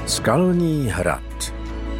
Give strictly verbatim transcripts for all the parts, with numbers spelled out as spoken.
Skalní hrad.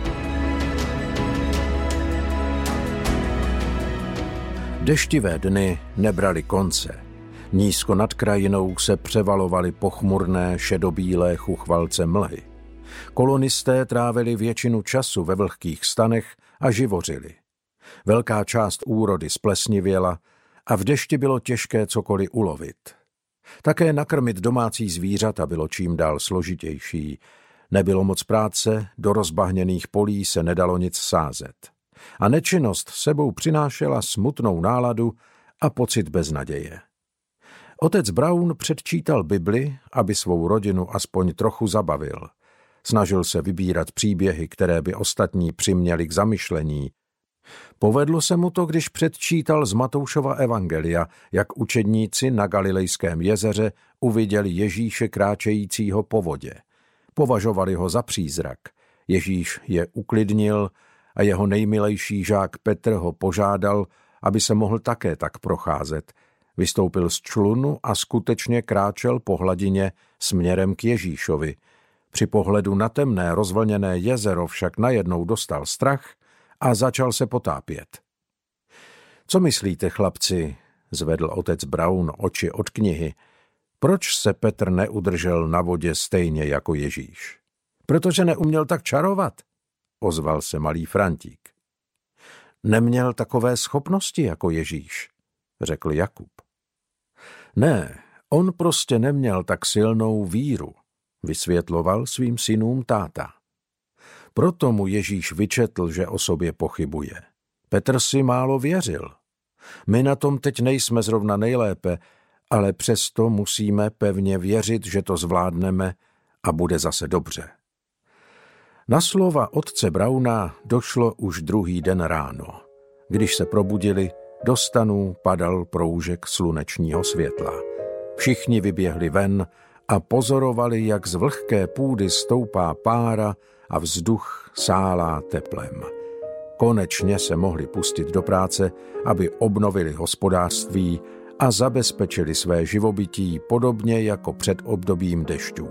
Deštivé dny nebraly konce. Nízko nad krajinou se převalovaly pochmurné šedobílé chuchvalce mlhy. Kolonisté trávili většinu času ve vlhkých stanech a živořili. Velká část úrody splesnivěla a v dešti bylo těžké cokoliv ulovit. Také nakrmit domácí zvířata bylo čím dál složitější. Nebylo moc práce, do rozbahněných polí se nedalo nic sázet. A nečinnost sebou přinášela smutnou náladu a pocit beznaděje. Otec Brown předčítal Bibli, aby svou rodinu aspoň trochu zabavil. Snažil se vybírat příběhy, které by ostatní přiměly k zamyšlení. Povedlo se mu to, když předčítal z Matoušova evangelia, jak učedníci na Galilejském jezeře uviděli Ježíše kráčejícího po vodě. Považovali ho za přízrak. Ježíš je uklidnil a jeho nejmilejší žák Petr ho požádal, aby se mohl také tak procházet. Vystoupil z člunu a skutečně kráčel po hladině směrem k Ježíšovi. Při pohledu na temné rozvlněné jezero však najednou dostal strach a začal se potápět. Co myslíte, chlapci? Zvedl otec Brown oči od knihy. Proč se Petr neudržel na vodě stejně jako Ježíš? Protože neuměl tak čarovat, ozval se malý Frantík. Neměl takové schopnosti jako Ježíš, řekl Jakub. Ne, on prostě neměl tak silnou víru, vysvětloval svým synům táta. Proto mu Ježíš vyčetl, že o sobě pochybuje. Petr si málo věřil. My na tom teď nejsme zrovna nejlépe, ale přesto musíme pevně věřit, že to zvládneme a bude zase dobře. Na slova otce Browna došlo už druhý den ráno. Když se probudili, do stanů padal proužek slunečního světla. Všichni vyběhli ven a pozorovali, jak z vlhké půdy stoupá pára a vzduch sálá teplem. Konečně se mohli pustit do práce, aby obnovili hospodářství a zabezpečili své živobytí podobně jako před obdobím dešťů.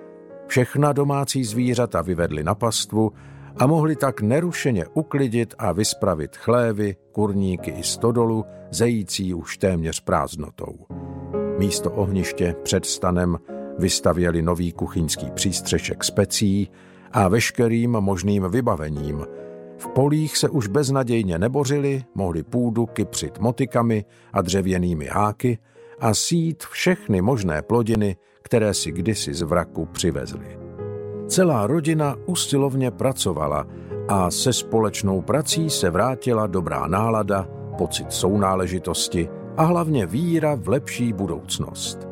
Všechna domácí zvířata vyvedli na pastvu a mohli tak nerušeně uklidit a vyspravit chlévy, kurníky i stodolu, zející už téměř prázdnotou. Místo ohniště před stanem vystavěli nový kuchyňský přístřešek s pecí a veškerým možným vybavením. V polích se už beznadějně nebořili, mohli půdu kypřit motykami a dřevěnými háky a sít všechny možné plodiny, které si kdysi z vraku přivezli. Celá rodina usilovně pracovala a se společnou prací se vrátila dobrá nálada, pocit sounáležitosti a hlavně víra v lepší budoucnost.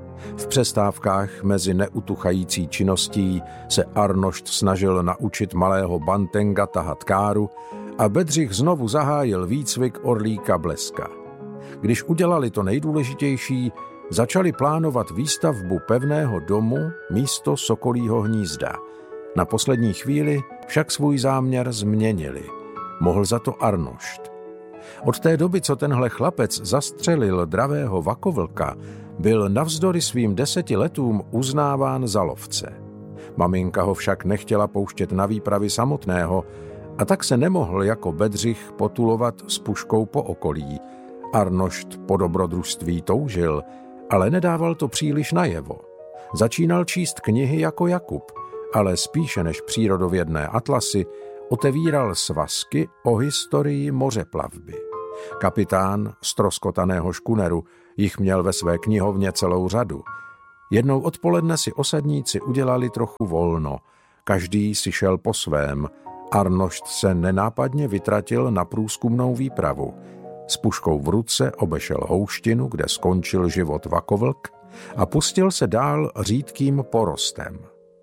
V přestávkách mezi neutuchající činností se Arnošt snažil naučit malého Bantenga tahat káru a Bedřich znovu zahájil výcvik orlíka Bleska. Když udělali to nejdůležitější, začali plánovat výstavbu pevného domu místo sokolího hnízda. Na poslední chvíli však svůj záměr změnili. Mohl za to Arnošt. Od té doby, co tenhle chlapec zastřelil dravého vakovlka, byl navzdory svým deseti letům uznáván za lovce. Maminka ho však nechtěla pouštět na výpravy samotného a tak se nemohl jako Bedřich potulovat s puškou po okolí. Arnošt po dobrodružství toužil, ale nedával to příliš najevo. Začínal číst knihy jako Jakub, ale spíše než přírodovědné atlasy otevíral svazky o historii mořeplavby. Kapitán ztroskotaného škuneru jich měl ve své knihovně celou řadu. Jednou odpoledne si osadníci udělali trochu volno. Každý si šel po svém. Arnošt se nenápadně vytratil na průzkumnou výpravu. S puškou v ruce obešel houštinu, kde skončil život vakovlk, a pustil se dál řídkým porostem.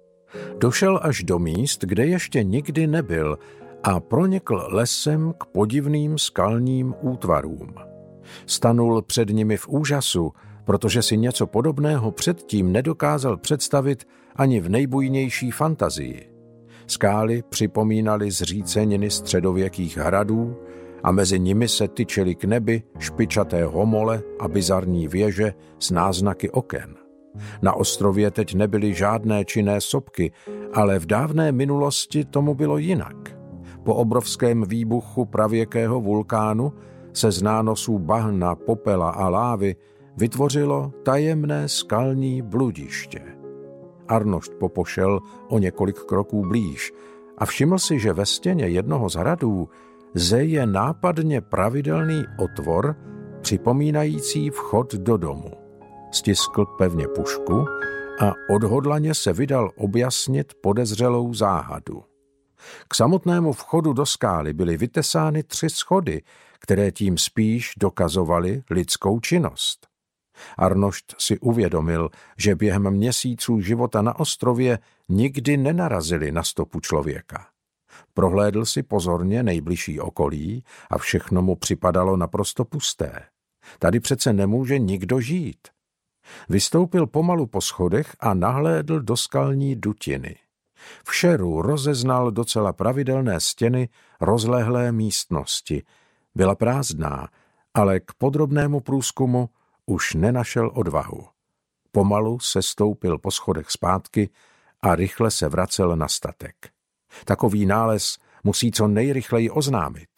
Došel až do míst, kde ještě nikdy nebyl, a pronikl lesem k podivným skalním útvarům. Stanul před nimi v úžasu, protože si něco podobného předtím nedokázal představit ani v nejbujnější fantazii. Skály připomínaly zříceniny středověkých hradů a mezi nimi se tyčily k nebi špičaté homole a bizarní věže s náznaky oken. Na ostrově teď nebyly žádné činné sopky, ale v dávné minulosti tomu bylo jinak. Po obrovském výbuchu pravěkého vulkánu se z nánosů bahna, popela a lávy vytvořilo tajemné skalní bludiště. Arnošt popošel o několik kroků blíž a všiml si, že ve stěně jednoho z hradů zeje nápadně pravidelný otvor, připomínající vchod do domu. Stiskl pevně pušku a odhodlaně se vydal objasnit podezřelou záhadu. K samotnému vchodu do skály byly vytesány tři schody, které tím spíš dokazovaly lidskou činnost. Arnošt si uvědomil, že během měsíců života na ostrově nikdy nenarazili na stopu člověka. Prohlédl si pozorně nejbližší okolí a všechno mu připadalo naprosto pusté. Tady přece nemůže nikdo žít. Vystoupil pomalu po schodech a nahlédl do skalní dutiny. V šeru rozeznal docela pravidelné stěny rozlehlé místnosti. Byla prázdná, ale k podrobnému průzkumu už nenašel odvahu. Pomalu se stoupil po schodech zpátky a rychle se vracel na statek. Takový nález musí co nejrychleji oznámit.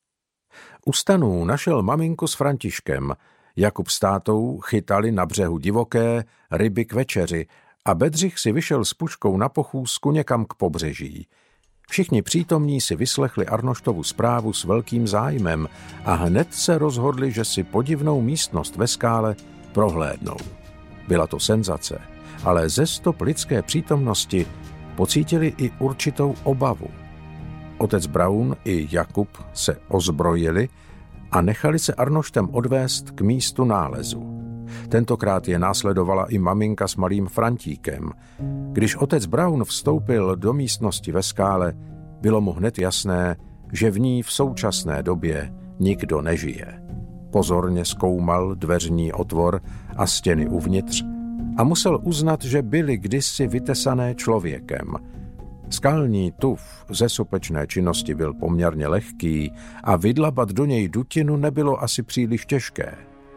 U stanů našel maminku s Františkem. Jakub s tátou chytali na břehu divoké ryby k večeři a Bedřich si vyšel s puškou na pochůzku někam k pobřeží. Všichni přítomní si vyslechli Arnoštovu zprávu s velkým zájmem a hned se rozhodli, že si podivnou místnost ve skále prohlédnou. Byla to senzace, ale ze stop lidské přítomnosti pocítili i určitou obavu. Otec Braun i Jakub se ozbrojili a nechali se Arnoštem odvést k místu nálezu. Tentokrát je následovala i maminka s malým Frantíkem. Když otec Braun vstoupil do místnosti ve skále, bylo mu hned jasné, že v ní v současné době nikdo nežije. Pozorně zkoumal dveřní otvor a stěny uvnitř a musel uznat, že byly kdysi vytesané člověkem. Skalní tuf ze sopečné činnosti byl poměrně lehký a vydlabat do něj dutinu nebylo asi příliš těžké.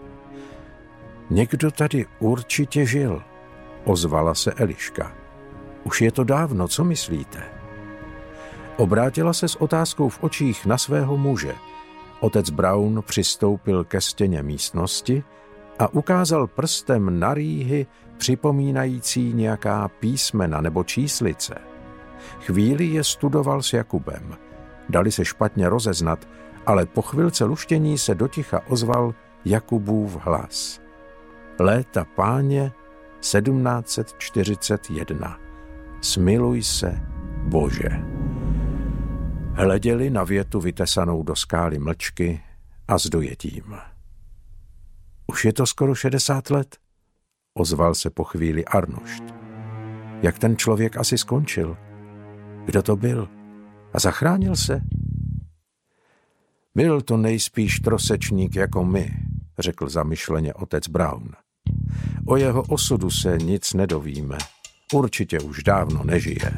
Někdo tady určitě žil, ozvala se Eliška. Už je to dávno, co myslíte? Obrátila se s otázkou v očích na svého muže. Otec Braun přistoupil ke stěně místnosti a ukázal prstem na rýhy připomínající nějaká písmena nebo číslice. Chvíli je studoval s Jakubem. Dali se špatně rozeznat, ale po chvilce luštění se doticha ozval Jakubův hlas. Léta páně sedmnáct set čtyřicet jedna. Smiluj se, Bože. Hleděli na větu vytesanou do skály mlčky a s dojetím. Už je to skoro šedesát let, ozval se po chvíli Arnošt. Jak ten člověk asi skončil? Kdo to byl? A zachránil se? Byl to nejspíš trosečník jako my, řekl zamyšleně otec Braun. O jeho osudu se nic nedovíme. Určitě už dávno nežije.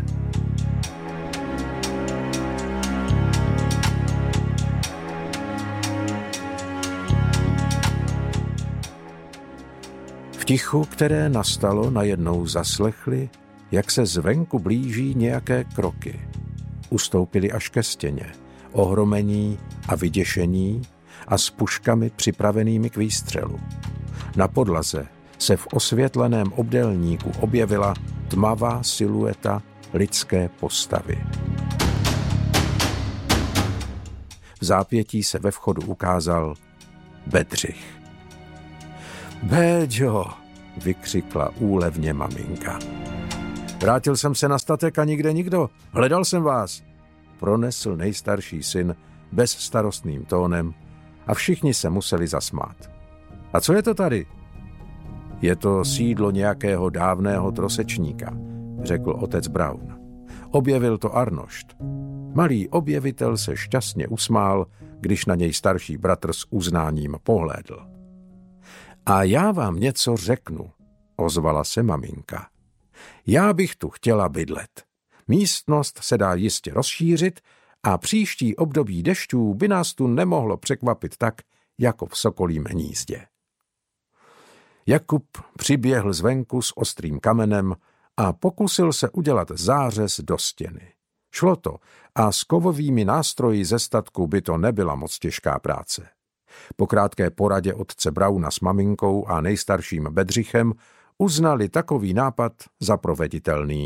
V tichu, které nastalo, najednou zaslechli, jak se zvenku blíží nějaké kroky. Ustoupili až ke stěně, ohromení a vyděšení a s puškami připravenými k výstřelu. Na podlaze se v osvětleném obdélníku objevila tmavá silueta lidské postavy. V zápětí se ve vchodu ukázal Bedřich. Béďo, vykřikla úlevně maminka. Vrátil jsem se na statek a nikde nikdo. Hledal jsem vás, pronesl nejstarší syn bezstarostným tónem a všichni se museli zasmát. A co je to tady? Je to sídlo nějakého dávného trosečníka, řekl otec Braun. Objevil to Arnošt. Malý objevitel se šťastně usmál, když na něj starší bratr s uznáním pohlédl. A já vám něco řeknu, ozvala se maminka. Já bych tu chtěla bydlet. Místnost se dá jistě rozšířit a příští období dešťů by nás tu nemohlo překvapit tak, jako v sokolím hnízdě. Jakub přiběhl zvenku s ostrým kamenem a pokusil se udělat zářez do stěny. Šlo to a s kovovými nástroji ze statku by to nebyla moc těžká práce. Po krátké poradě otce Brauna s maminkou a nejstarším Bedřichem uznali takový nápad za proveditelný.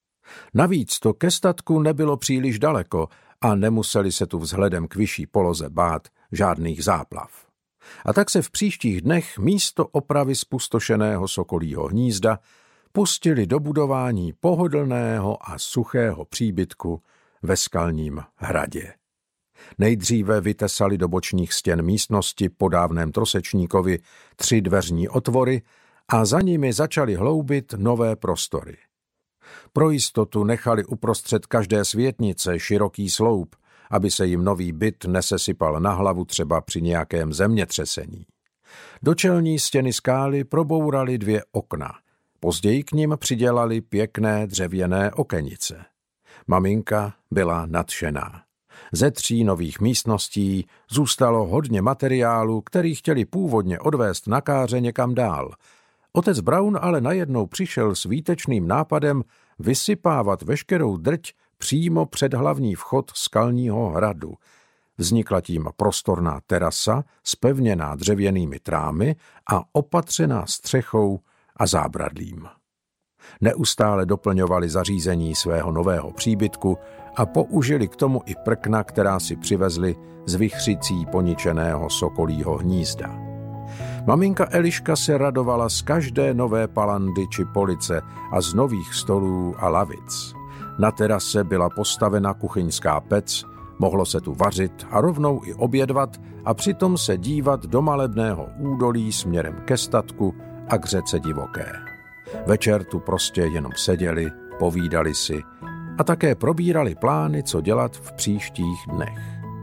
Navíc to ke statku nebylo příliš daleko a nemuseli se tu vzhledem k vyšší poloze bát žádných záplav. A tak se v příštích dnech místo opravy zpustošeného sokolího hnízda pustili do budování pohodlného a suchého příbytku ve Skalním hradě. Nejdříve vytesali do bočních stěn místnosti po dávném trosečníkovi tři dveřní otvory a za nimi začali hloubit nové prostory. Pro jistotu nechali uprostřed každé světnice široký sloup, aby se jim nový byt nesesypal na hlavu třeba při nějakém zemětřesení. Do čelní stěny skály probourali dvě okna. Později k nim přidělali pěkné dřevěné okenice. Maminka byla nadšená. Ze tří nových místností zůstalo hodně materiálu, který chtěli původně odvést na káře někam dál. Otec Braun ale najednou přišel s výtečným nápadem vysypávat veškerou drť přímo před hlavní vchod Skalního hradu. Vznikla tím prostorná terasa, spevněná dřevěnými trámy a opatřená střechou a zábradlím. Neustále doplňovali zařízení svého nového příbytku a použili k tomu i prkna, která si přivezli z vichřicí poničeného sokolího hnízda. Maminka Eliška se radovala z každé nové palandy či police a z nových stolů a lavic. Na terase byla postavena kuchyňská pec, mohlo se tu vařit a rovnou i obědvat a přitom se dívat do malebného údolí směrem ke statku a k řece Divoké. Večer tu prostě jenom seděli, povídali si a také probírali plány, co dělat v příštích dnech.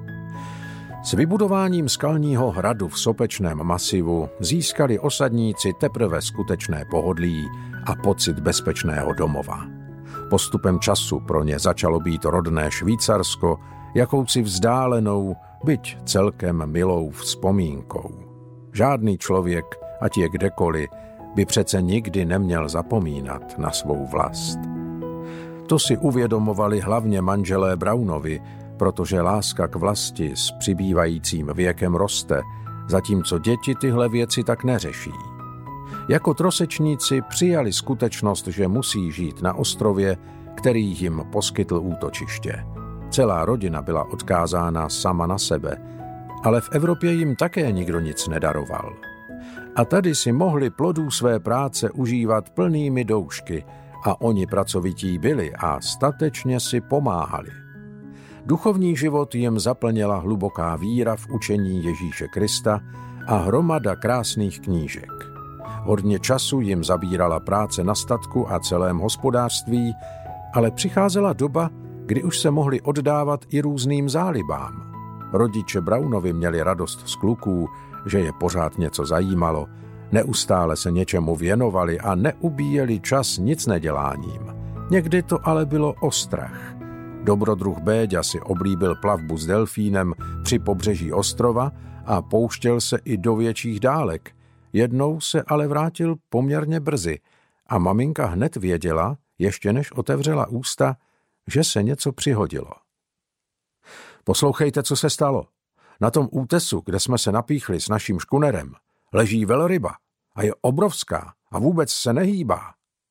S vybudováním Skalního hradu v sopečném masivu získali osadníci teprve skutečné pohodlí a pocit bezpečného domova. Postupem času pro ně začalo být rodné Švýcarsko jakousi vzdálenou, byť celkem milou vzpomínkou. Žádný člověk, ať je kdekoliv, by přece nikdy neměl zapomínat na svou vlast. To si uvědomovali hlavně manželé Braunovi, protože láska k vlasti s přibývajícím věkem roste, zatímco děti tyhle věci tak neřeší. Jako trosečníci přijali skutečnost, že musí žít na ostrově, který jim poskytl útočiště. Celá rodina byla odkázána sama na sebe, ale v Evropě jim také nikdo nic nedaroval. A tady si mohli plodů své práce užívat plnými doušky a oni pracovití byli a statečně si pomáhali. Duchovní život jim zaplnila hluboká víra v učení Ježíše Krista a hromada krásných knížek. Hodně času jim zabírala práce na statku a celém hospodářství, ale přicházela doba, kdy už se mohli oddávat i různým zálibám. Rodiče Braunovi měli radost z kluků, že je pořád něco zajímalo, neustále se něčemu věnovali a neubíjeli čas nic neděláním. Někdy to ale bylo o strach. Dobrodruh Béďa si oblíbil plavbu s delfínem při pobřeží ostrova a pouštěl se i do větších dálek. Jednou se ale vrátil poměrně brzy a maminka hned věděla, ještě než otevřela ústa, že se něco přihodilo. Poslouchejte, co se stalo. Na tom útesu, kde jsme se napíchli s naším škunerem, leží velryba a je obrovská a vůbec se nehýbá.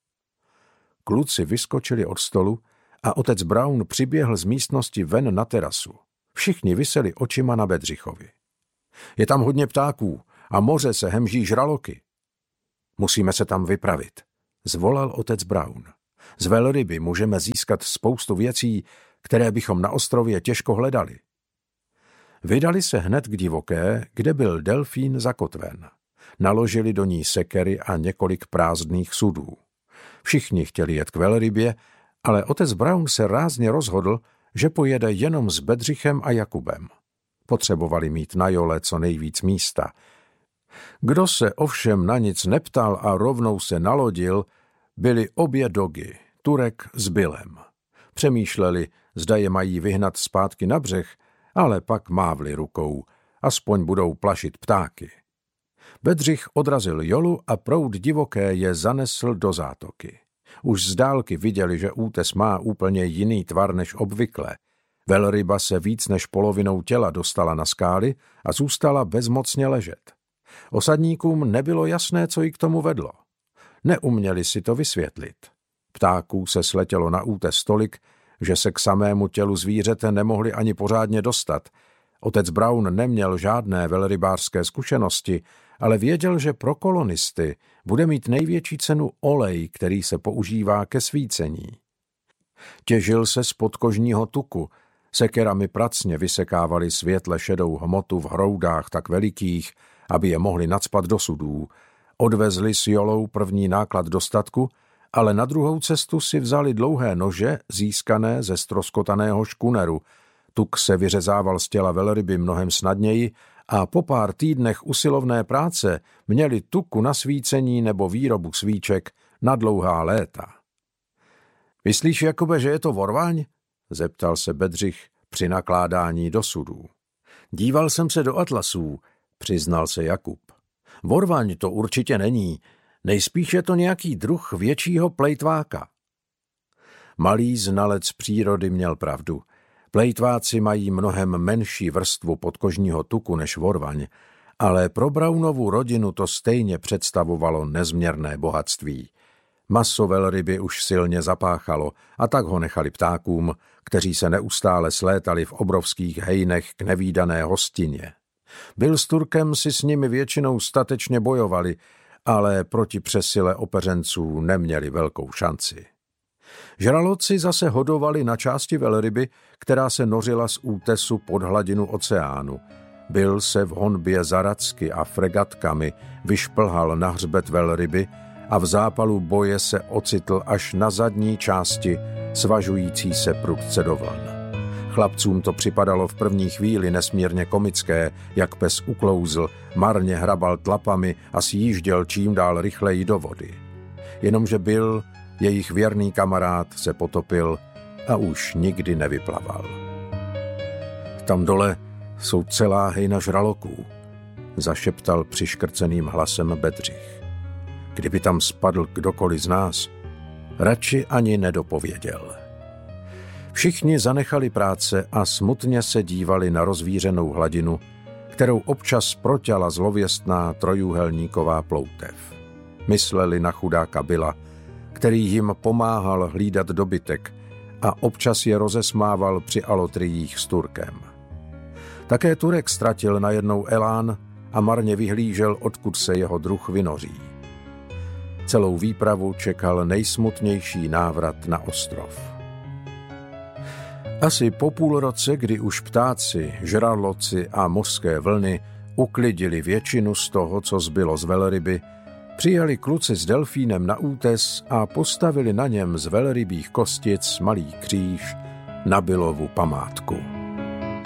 Kluci vyskočili od stolu a otec Braun přiběhl z místnosti ven na terasu. Všichni viseli očima na Bedřichovi. Je tam hodně ptáků a moře se hemží žraloky. Musíme se tam vypravit, zvolal otec Braun. Z velryby můžeme získat spoustu věcí, které bychom na ostrově těžko hledali. Vydali se hned k Divoké, kde byl delfín zakotven. Naložili do ní sekery a několik prázdných sudů. Všichni chtěli jet k velrybě, ale otec Braun se rázně rozhodl, že pojede jenom s Bedřichem a Jakubem. Potřebovali mít na jole co nejvíc místa. Kdo se ovšem na nic neptal a rovnou se nalodil, byly obě dogy, Turek s Billem. Přemýšleli, zda je mají vyhnat zpátky na břeh, ale pak mávli rukou, aspoň budou plašit ptáky. Bedřich odrazil jolu a proud divoké je zanesl do zátoky. Už z dálky viděli, že útes má úplně jiný tvar než obvykle. Velryba se víc než polovinou těla dostala na skály a zůstala bezmocně ležet. Osadníkům nebylo jasné, co jí k tomu vedlo. Neuměli si to vysvětlit. Ptáků se sletělo na útes tolik, že se k samému tělu zvířete nemohli ani pořádně dostat. Otec Brown neměl žádné velrybářské zkušenosti, ale věděl, že pro kolonisty bude mít největší cenu olej, který se používá ke svícení. Těžil se z podkožního tuku, sekerami pracně vysekávali světle šedou hmotu v hroudách tak velikých, aby je mohli nacpat do sudů. Odvezli s jolou první náklad do statku, ale na druhou cestu si vzali dlouhé nože získané ze ztroskotaného škuneru. Tuk se vyřezával z těla velryby mnohem snadněji a po pár týdnech usilovné práce měli tuku na svícení nebo výrobu svíček na dlouhá léta. Myslíš, Jakube, že je to vorvaň? Zeptal se Bedřich při nakládání do sudů. Díval jsem se do atlasů, přiznal se Jakub. Vorvaň to určitě není, nejspíš je to nějaký druh většího plejtváka. Malý znalec přírody měl pravdu. Plejtváci mají mnohem menší vrstvu podkožního tuku než vorvaň, ale pro Brownovu rodinu to stejně představovalo nezměrné bohatství. Maso velryby už silně zapáchalo a tak ho nechali ptákům, kteří se neustále slétali v obrovských hejnech k nevídané hostině. Bill s Turkem si s nimi většinou statečně bojovali, ale proti přesile opeřenců neměli velkou šanci. Žraloci zase hodovali na části velryby, která se nořila z útesu pod hladinu oceánu. Bill se v honbě za racky a fregatkami vyšplhal na hřbet velryby a v zápalu boje se ocitl až na zadní části, svažující se prudce do vln. Chlapcům to připadalo v první chvíli nesmírně komické, jak pes uklouzl, marně hrabal tlapami a sjížděl čím dál rychleji do vody. Jenomže Bill, jejich věrný kamarád, se potopil a už nikdy nevyplaval. Tam dole jsou celá hejna žraloků, zašeptal přiškrceným hlasem Bedřich. Kdyby tam spadl kdokoliv z nás, radši ani nedopověděl. Všichni zanechali práce a smutně se dívali na rozvířenou hladinu, kterou občas proťala zlověstná trojúhelníková ploutev. Mysleli na chudáka Billa, který jim pomáhal hlídat dobytek a občas je rozesmával při alotriích s Turkem. Také Turek ztratil najednou elán a marně vyhlížel, odkud se jeho druh vynoří. Celou výpravu čekal nejsmutnější návrat na ostrov. Asi po půl roce, kdy už ptáci, žraloci a mořské vlny uklidili většinu z toho, co zbylo z velryby, přijeli kluci s delfínem na útes a postavili na něm z velrybích kostic malý kříž na Billovu památku.